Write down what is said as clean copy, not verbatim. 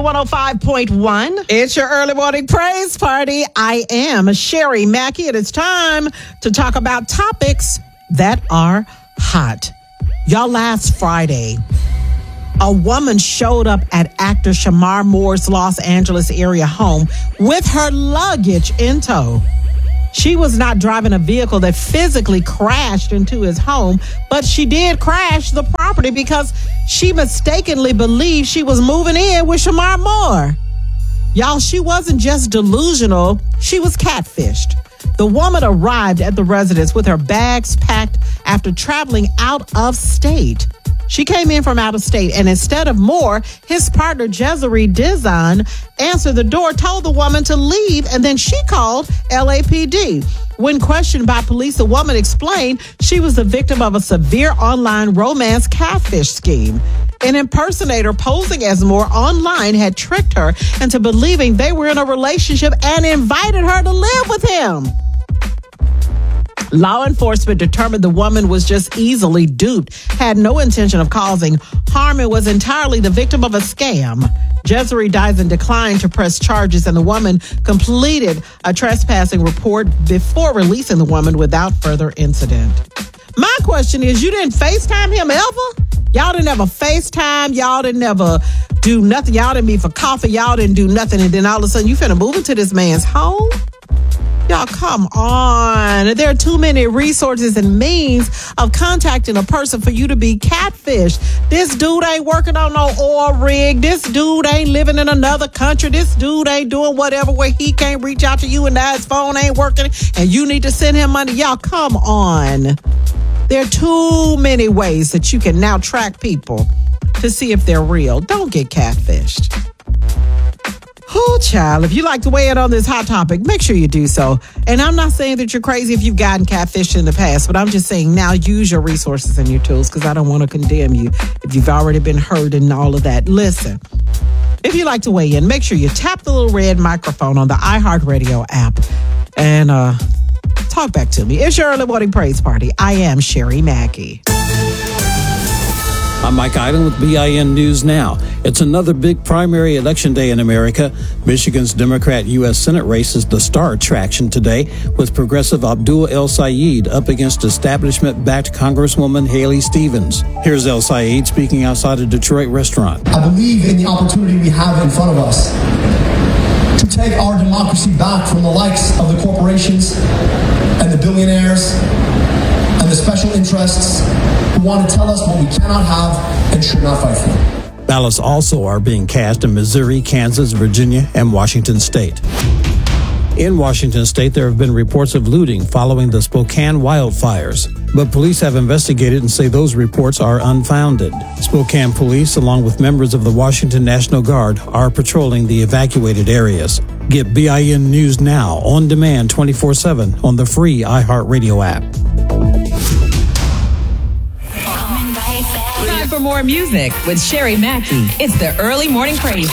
105.1. It's your early morning praise party. I am Sherry Mackey, and it's time to talk about topics that are hot. Y'all, last Friday, a woman showed up at actor Shemar Moore's Los Angeles area home with her luggage in tow. She was not driving a vehicle that physically crashed into his home, but she did crash the property because she mistakenly believed she was moving in with Shemar Moore. Y'all, she wasn't just delusional, she was catfished. The woman arrived at the residence with her bags packed after traveling out of state. She came in from out of state, and instead of Moore, his partner, Jezere Dizon, answered the door, told the woman to leave, and then she called LAPD. When questioned by police, the woman explained she was the victim of a severe online romance catfish scheme. An impersonator posing as Moore online had tricked her into believing they were in a relationship and invited her to live with him. Law enforcement determined the woman was just easily duped, had no intention of causing harm, and was entirely the victim of a scam. Jezere Dizon declined to press charges, and the woman completed a trespassing report before releasing the woman without further incident. My question is, you didn't FaceTime him ever? Y'all didn't ever FaceTime. Y'all didn't ever do nothing. Y'all didn't meet for coffee. Y'all didn't do nothing. And then all of a sudden you finna move into this man's home? Y'all, come on. There are too many resources and means of contacting a person for you to be catfished. This dude ain't working on no oil rig. This dude ain't living in another country. This dude ain't doing whatever where he can't reach out to you and now his phone ain't working and you need to send him money. Y'all, come on. There are too many ways that you can now track people to see if they're real. Don't get catfished. Oh, child, if you like to weigh in on this hot topic, make sure you do so. And I'm not saying that you're crazy if you've gotten catfished in the past, but I'm just saying now use your resources and your tools because I don't want to condemn you if you've already been hurt and all of that. Listen, if you like to weigh in, make sure you tap the little red microphone on the iHeartRadio app and talk back to me. It's your early morning praise party. I am Sherry Mackey. I'm Mike Island with BIN News Now. It's another big primary election day in America. Michigan's Democrat U.S. Senate race is the star attraction today, with progressive Abdul El Sayed up against establishment-backed Congresswoman Haley Stevens. Here's El Sayed speaking outside a Detroit restaurant. I believe in the opportunity we have in front of us to take our democracy back from the likes of the corporations and the billionaires and the special interests who want to tell us what we cannot have and should not fight for. Ballots also are being cast in Missouri, Kansas, Virginia, and Washington State. In Washington State, there have been reports of looting following the Spokane wildfires, but police have investigated and say those reports are unfounded. Spokane police, along with members of the Washington National Guard, are patrolling the evacuated areas. Get BIN News Now on demand 24/7 on the free iHeartRadio app. Time for more music with Sherry Mackey. It's the Early Morning Praise